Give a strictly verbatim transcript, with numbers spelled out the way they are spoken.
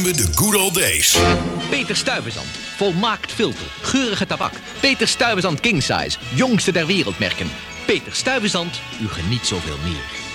we de good old days. Peter Stuyvesant. Volmaakt filter. Geurige tabak. Peter Stuyvesant King Size. Jongste der wereldmerken. Peter Stuyvesant. U geniet zoveel meer.